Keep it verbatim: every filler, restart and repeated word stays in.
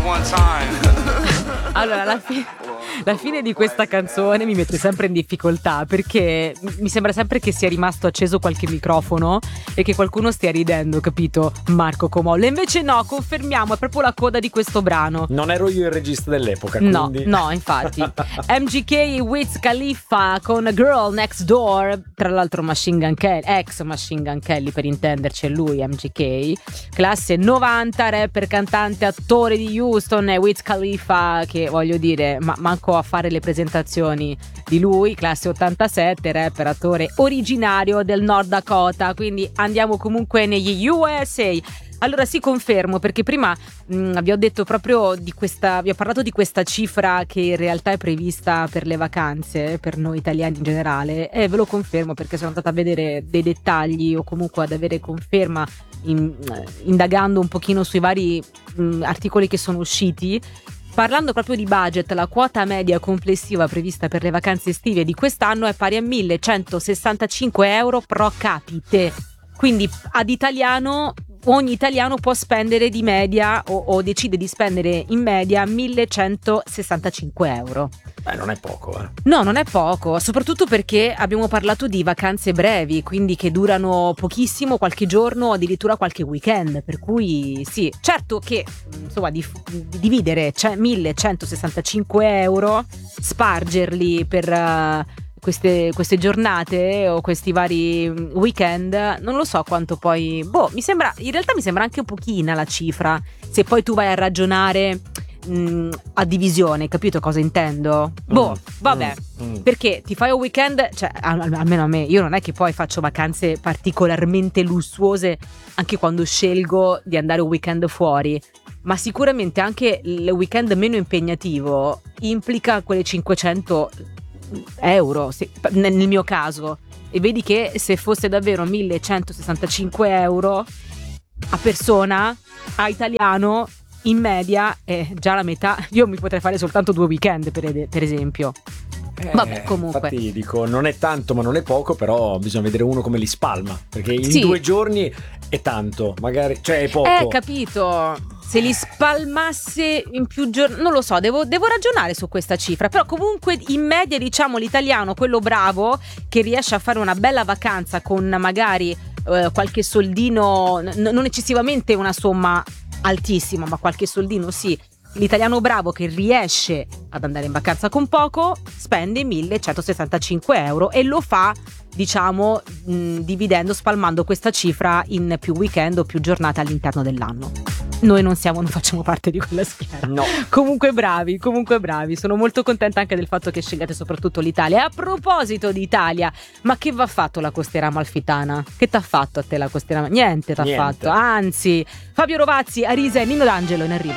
Allora, la, fi- la fine di questa canzone mi mette sempre in difficoltà, perché mi sembra sempre che sia rimasto acceso qualche microfono e che qualcuno stia ridendo, capito? Marco Comolle. Invece no, confermiamo, è proprio la coda di questo brano. Non ero io il regista dell'epoca, No, quindi... no, infatti. M G K Wiz Khalifa con Girl Next Door, tra l'altro Machine Gun Kelly, ex Machine Gun Kelly per intenderci, è lui M G K, classe novanta, rapper, cantante, attore di Houston, e Wiz Khalifa che voglio dire, ma manco a fare le presentazioni di lui, classe ottantasette, rapper, attore originario del Nord Dakota, quindi andiamo comunque negli U S A. Allora sì, confermo, perché prima mh, vi ho detto proprio di questa, vi ho parlato di questa cifra che in realtà è prevista per le vacanze, per noi italiani in generale, e ve lo confermo perché sono andata a vedere dei dettagli o comunque ad avere conferma in, indagando un pochino sui vari mh, articoli che sono usciti. Parlando proprio di budget, la quota media complessiva prevista per le vacanze estive di quest'anno è pari a millecentosessantacinque euro pro capite, quindi ad italiano ogni italiano può spendere di media o, o decide di spendere in media millecentosessantacinque euro. Beh, non è poco, eh. No, non è poco, soprattutto perché abbiamo parlato di vacanze brevi, quindi che durano pochissimo, qualche giorno, addirittura qualche weekend, per cui sì, certo che insomma di, di dividere cioè, millecentosessantacinque euro, spargerli per uh, queste, queste giornate o questi vari weekend, non lo so quanto poi, boh, mi sembra, in realtà mi sembra anche un pochina la cifra, se poi tu vai a ragionare mh, a divisione, capito cosa intendo? Mm, boh, vabbè, mm, mm. Perché ti fai un weekend, cioè al, almeno a me, io non è che poi faccio vacanze particolarmente lussuose anche quando scelgo di andare un weekend fuori, ma sicuramente anche il weekend meno impegnativo implica quelle cinquecento euro se, nel mio caso, e vedi che se fosse davvero millecentosessantacinque euro a persona, a italiano, in media è già la metà. Io mi potrei fare soltanto due weekend per, ed- per esempio. Eh, Vabbè, comunque infatti dico, non è tanto ma non è poco, però bisogna vedere uno come li spalma, perché in sì. due giorni è tanto, magari, cioè è poco. Eh, capito. Se li spalmasse in più giorni, non lo so, devo, devo ragionare su questa cifra. Però comunque in media, diciamo, l'italiano, quello bravo, che riesce a fare una bella vacanza con magari eh, qualche soldino, n- non eccessivamente una somma altissima, ma qualche soldino sì. L'italiano bravo che riesce ad andare in vacanza con poco spende millecentosessantacinque euro e lo fa, diciamo, mh, dividendo, spalmando questa cifra in più weekend o più giornate all'interno dell'anno. Noi non siamo, non facciamo parte di quella schiera. No. Comunque bravi, comunque bravi. Sono molto contenta anche del fatto che scegliate soprattutto l'Italia. E a proposito di Italia, ma che va fatto la costiera amalfitana? Che t'ha fatto a te la costiera? Niente t'ha Niente. fatto. Anzi, Fabio Rovazzi, Arisa e Nino D'Angelo in arrivo.